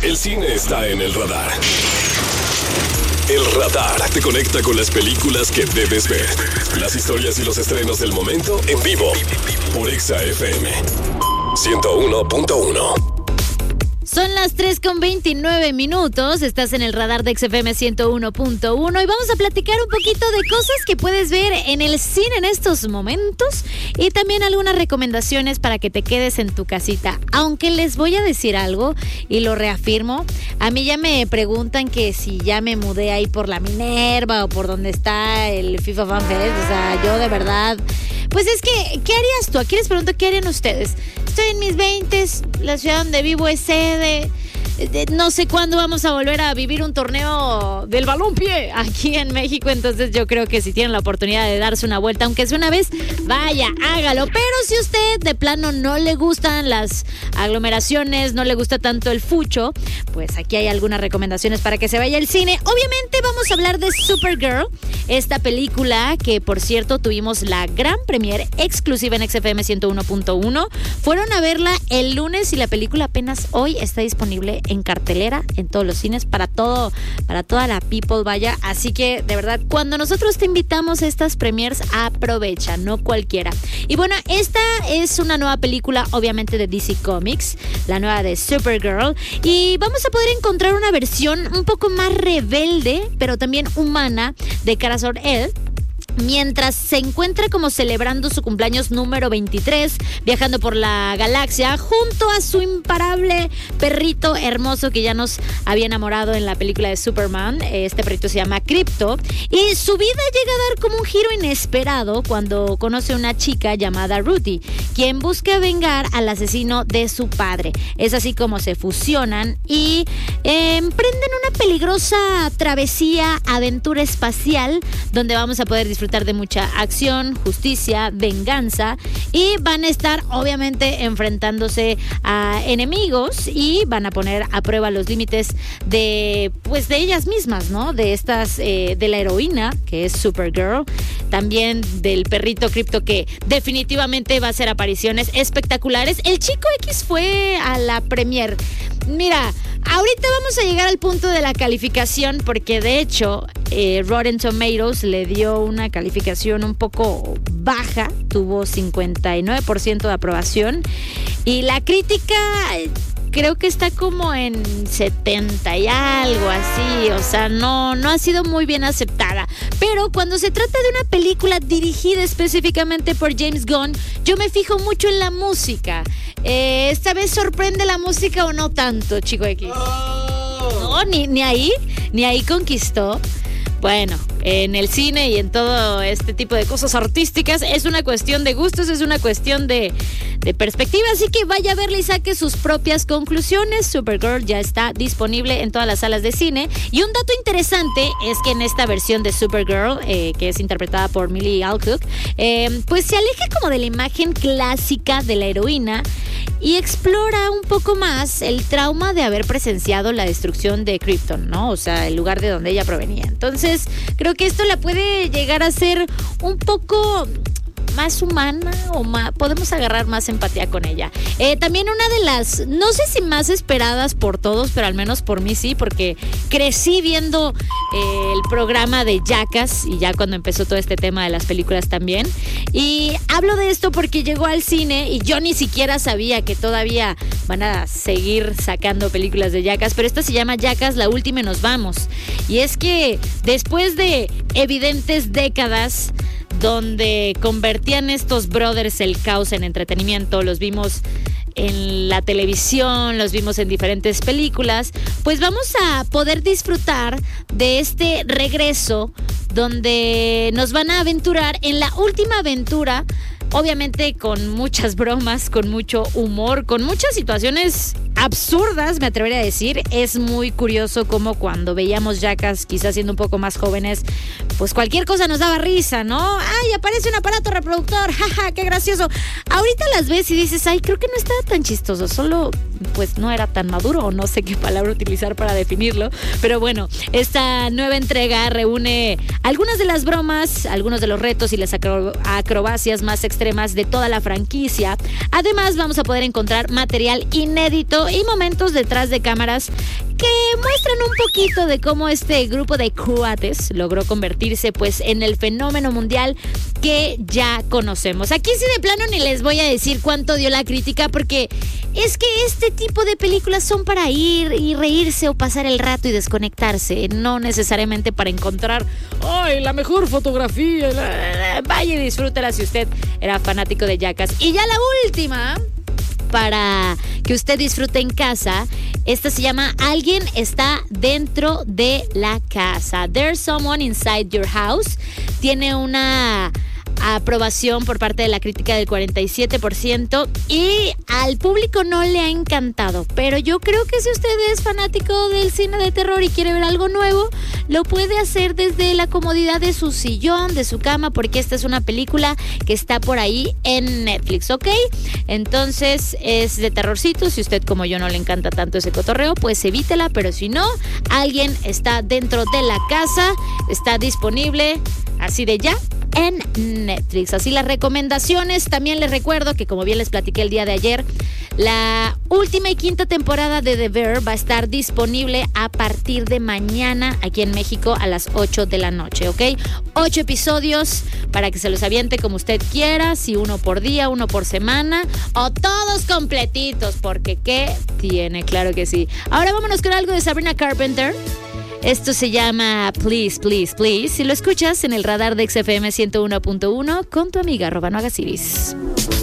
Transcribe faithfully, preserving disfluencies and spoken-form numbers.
El cine está en el radar. El radar te conecta con las películas que debes ver. Las historias y los estrenos del momento en vivo. Por Exa F M ciento uno punto uno. Son las tres con veintinueve minutos, estás en el radar de X F M ciento uno punto uno y vamos a platicar un poquito de cosas que puedes ver en el cine en estos momentos y también algunas recomendaciones para que te quedes en tu casita. Aunque les voy a decir algo y lo reafirmo, a mí ya me preguntan que si ya me mudé ahí por la Minerva o por donde está el FIFA Fan Fest, o sea, yo de verdad... Pues es que, ¿qué harías tú? Aquí les pregunto, ¿qué harían ustedes? Estoy en mis veintes, la ciudad donde vivo es sede, no sé cuándo vamos a volver a vivir un torneo del balompié aquí en México, entonces yo creo que si tienen la oportunidad de darse una vuelta, aunque sea una vez, vaya, hágalo. Pero si usted de plano no le gustan las aglomeraciones, no le gusta tanto el fucho, pues aquí hay algunas recomendaciones para que se vaya al cine. Obviamente vamos a hablar de Supergirl, esta película que, por cierto, tuvimos la gran premiere exclusiva en X F M ciento uno punto uno. Fueron a verla el lunes y la película apenas hoy está disponible en cartelera, en todos los cines, para todo, para toda la people, vaya. Así que, de verdad, cuando nosotros te invitamos a estas premieres, aprovecha, no cualquiera. Y bueno, esta es una nueva película, obviamente, de D C Comics, la nueva de Supergirl, y vamos a poder encontrar una versión un poco más rebelde, pero también humana, de Kara Zor-El, mientras se encuentra como celebrando su cumpleaños número veintitrés, viajando por la galaxia junto a su imparable perrito hermoso que ya nos había enamorado en la película de Superman. Este perrito se llama Krypto y su vida llega a dar como un giro inesperado cuando conoce a una chica llamada Ruthie, quien busca vengar al asesino de su padre. Es así como se fusionan y eh, emprenden una peligrosa travesía, aventura espacial, donde vamos a poder disfrutar de mucha acción, justicia, venganza, y van a estar obviamente enfrentándose a enemigos y van a poner a prueba los límites de pues de ellas mismas, ¿no? De estas eh, de la heroína que es Supergirl, también del perrito Krypto, que definitivamente va a hacer apariciones espectaculares. El Chico X fue a la premier. Mira, ahorita vamos a llegar al punto de la calificación, porque de hecho eh, Rotten Tomatoes le dio una calificación un poco baja, tuvo cincuenta y nueve por ciento de aprobación, y la crítica creo que está como en setenta y algo así, o sea, no, no ha sido muy bien aceptada. Pero cuando se trata de una película dirigida específicamente por James Gunn, yo me fijo mucho en la música. Eh, ¿Esta vez sorprende la música o no tanto, Chico X? Oh. No, ni, ni ahí, ni ahí conquistó. Bueno, en el cine y en todo este tipo de cosas artísticas es una cuestión de gustos, es una cuestión de, de perspectiva, así que vaya a verla y saque sus propias conclusiones. Supergirl ya está disponible en todas las salas de cine, y un dato interesante es que en esta versión de Supergirl, eh, que es interpretada por Millie Alcock, eh, pues se aleja como de la imagen clásica de la heroína y explora un poco más el trauma de haber presenciado la destrucción de Krypton, ¿no? O sea, el lugar de donde ella provenía. Entonces, creo que esto la puede llegar a ser un poco más humana, o más, podemos agarrar más empatía con ella. Eh, también una de las, no sé si más esperadas por todos, pero al menos por mí sí, porque crecí viendo eh, el programa de Jackass, y ya cuando empezó todo este tema de las películas también. Y hablo de esto porque llegó al cine y yo ni siquiera sabía que todavía van a seguir sacando películas de Jackass, pero esta se llama Jackass, la última y nos vamos. Y es que después de evidentes décadas donde convertían estos brothers el caos en entretenimiento, los vimos en la televisión, los vimos en diferentes películas, pues vamos a poder disfrutar de este regreso donde nos van a aventurar en la última aventura, obviamente con muchas bromas, con mucho humor, con muchas situaciones absurdas, me atrevería a decir. Es muy curioso cómo cuando veíamos Jackass, quizás siendo un poco más jóvenes, pues cualquier cosa nos daba risa, ¿no? ¡Ay, aparece un aparato reproductor! ¡Jaja, qué gracioso! Ahorita las ves y dices, ¡ay, creo que no estaba tan chistoso! Solo, pues, no era tan maduro, o no sé qué palabra utilizar para definirlo. Pero bueno, esta nueva entrega reúne algunas de las bromas, algunos de los retos y las acro- acrobacias más extremas de toda la franquicia. Además, vamos a poder encontrar material inédito y momentos detrás de cámaras que muestran un poquito de cómo este grupo de cuates logró convertirse pues en el fenómeno mundial que ya conocemos. Aquí sí de plano ni les voy a decir cuánto dio la crítica, porque es que este tipo de películas son para ir y reírse o pasar el rato y desconectarse, no necesariamente para encontrar ¡ay, la mejor fotografía! Vaya y disfrútela si usted era fanático de Jackass. Y ya la última, para que usted disfrute en casa, esta se llama Alguien está dentro de la casa. There's someone inside your house. Tiene una aprobación por parte de la crítica del cuarenta y siete por ciento y al público no le ha encantado, pero yo creo que si usted es fanático del cine de terror y quiere ver algo nuevo, lo puede hacer desde la comodidad de su sillón, de su cama, porque esta es una película que está por ahí en Netflix, ¿ok? Entonces es de terrorcito. Si usted como yo no le encanta tanto ese cotorreo, pues evítela, pero si no, Alguien está dentro de la casa, está disponible así de ya en Netflix. Así las recomendaciones. También les recuerdo que, como bien les platiqué el día de ayer, la última y quinta temporada de The Bear va a estar disponible a partir de mañana aquí en México a las ocho de la noche, ¿ok? Ocho episodios para que se los aviente como usted quiera, si uno por día, uno por semana o todos completitos, porque ¿qué tiene? Claro que sí. Ahora vámonos con algo de Sabrina Carpenter. Esto se llama Please, Please, Please. Si lo escuchas en el radar de X F M ciento uno punto uno con tu amiga Robano Agasiris.